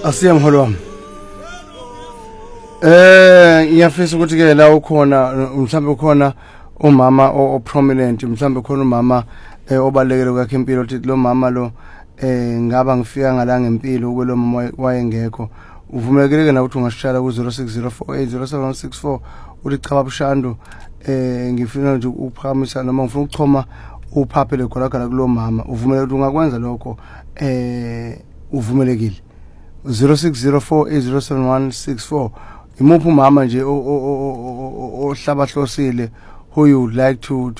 Asiya mholo wami. Ngiyafisa ukuthi ke la ukhona mhlambe ukhona umama o prominent mhlambe ukhona umama obalekele kwakhe impilo uthi lo mama lo ngaba ngifika ngala ngempilo ukulo mama wayengekho. Uvumelekile na ukuthi ungasishala ku 0604807164 uthi cha babushandu ngifuna nje uphakamisa noma ngifuna ukuchoma uphaphele khona kulo mama uvumelekile ukuthi ungakwenza lokho uvumelekile 0604807164 imuphi umama nje ohlaba hlosile who you would like to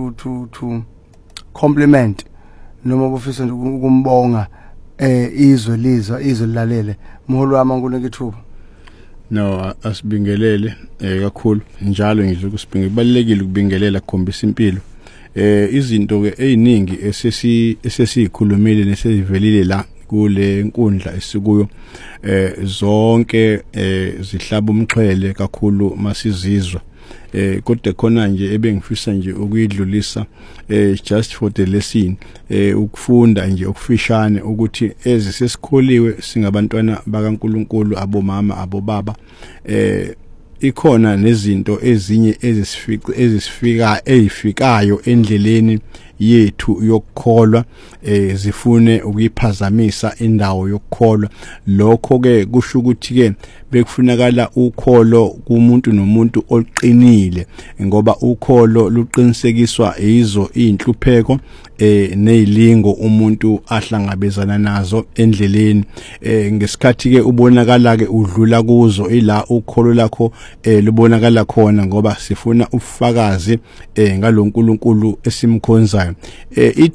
compliment noma ubufisa nje ukumbonga izwe lilalele muholo wami ngikunike ithuba. No asibingelele kakhulu njalo ngizo kusibinge kubalekile ukubingelela kukhombisa impilo izinto ke eziningi esesikhulumile nesesivelile la kule nkundla esikuyo zonke zihlaba umxhwele kakhulu masizizwa kodwa khona nje ebengifisa nje ukuyidlulisa just for the lesson ukufunda nje okufishane ukuthi ezisesikholiwe singabantwana bakaNkuluNkulu abomama abobaba ikhona nezinto ezinye ezifikayo endleleni yethu yokukholwa zifune ukuyiphazamisa indawo yokukholwa lokho ke kusho ukuthi ke bekufunakala ukholo kumuntu nomuntu oqinile ngoba ukholo luqinisekiswa izo inhlupheko nezilingo umuntu ahlangabezana nazo endleleni ngesikhathi ke ubonakala ke udlula kuzo ila ukholo lakho lubonakala khona ngoba sifuna ufakazi ngaloNkulunkulu esimkhonzayo